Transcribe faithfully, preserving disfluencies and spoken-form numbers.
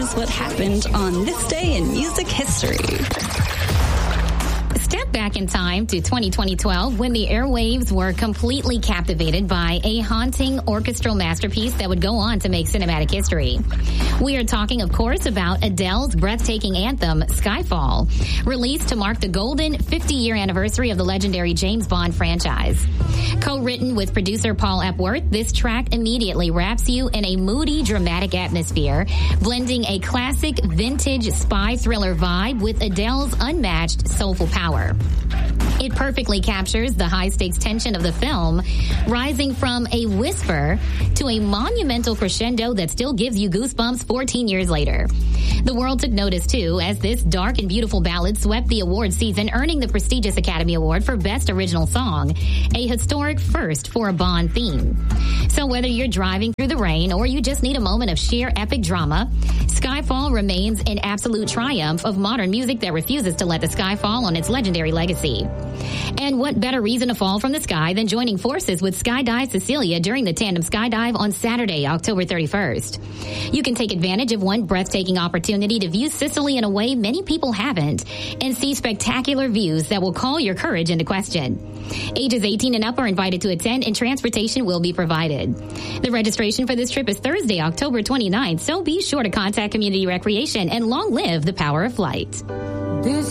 Here's what happened on this day in music history. Step back in time to twenty twelve when the airwaves were completely captivated by a haunting orchestral masterpiece that would go on to make cinematic history. We are talking, of course, about Adele's breathtaking anthem, Skyfall, released to mark the golden fifty-year anniversary of the legendary James Bond franchise. Co-written with producer Paul Epworth, this track immediately wraps you in a moody, dramatic atmosphere, blending a classic vintage spy thriller vibe with Adele's unmatched soulful power. It perfectly captures the high-stakes tension of the film, rising from a whisper to a monumental crescendo that still gives you goosebumps fourteen years later. The world took notice, too, as this dark and beautiful ballad swept the award season, earning the prestigious Academy Award for Best Original Song, a historic first for a Bond theme. So whether you're driving through the rain or you just need a moment of sheer epic drama, Skyfall remains an absolute triumph of modern music that refuses to let the sky fall on its legendary legacy. And what better reason to fall from the sky than joining forces with Skydive Cecilia during the Tandem Skydive on Saturday, October thirty-first. You can take advantage of one breathtaking opportunity to view Sicily in a way many people haven't and see spectacular views that will call your courage into question. Ages eighteen and up are invited to attend, and transportation will be provided. The registration for this trip is Thursday, October twenty-ninth, so be sure to contact Community Recreation, and long live the power of flight. This